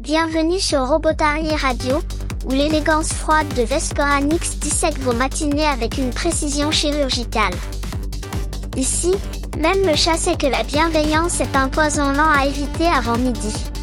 Bienvenue sur Robotary Radio, où l'élégance froide de Vesperanix dissèque vos matinées avec une précision chirurgicale. Ici, même le chat sait que la bienveillance est un poison lent à éviter avant midi.